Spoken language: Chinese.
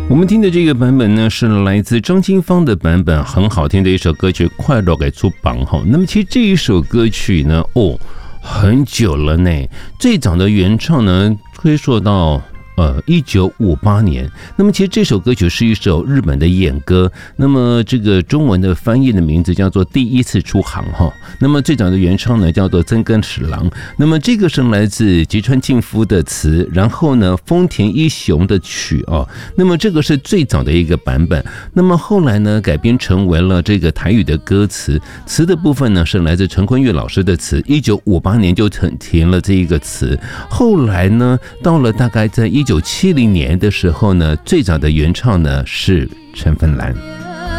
我们听的这个版本呢，是来自张清芳的版本，很好听的一首歌曲《快乐给出榜》哈。那么其实这一首歌曲呢，很久了呢，最早的原唱呢，追溯到1958年。那么其实这首歌曲是一首日本的演歌，那么这个中文的翻译的名字叫做《第一次出航》哈。那么最早的原唱呢叫做曾根史郎。那么这个是来自吉川敬夫的词，然后呢丰田一雄的曲哦。那么这个是最早的一个版本。那么后来呢改编成为了这个台语的歌词，词的部分呢是来自陈坤岳老师的词，1958年就填了这一个词。后来呢到了大概在1970年的时候呢，最早的原唱呢是陈芬兰。